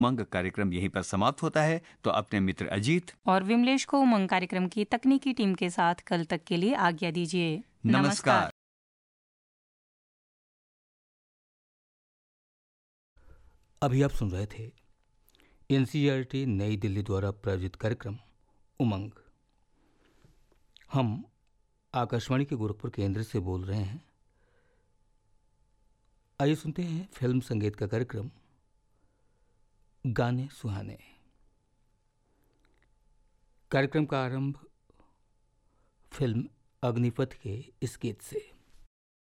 उमंग कार्यक्रम यहीं पर समाप्त होता है। तो अपने मित्र अजीत और विमलेश को उमंग कार्यक्रम की तकनीकी टीम के साथ कल तक के लिए आज्ञा दीजिए। नमस्कार। अभी आप सुन रहे थे एनसीईआरटी नई दिल्ली द्वारा प्रायोजित कार्यक्रम उमंग। हम आकाशवाणी के गोरखपुर केंद्र से बोल रहे हैं। आइए सुनते हैं फिल्म संगीत का कार्यक्रम गाने सुहाने। कार्यक्रम का आरंभ फिल्म अग्निपथ के इस गीत से।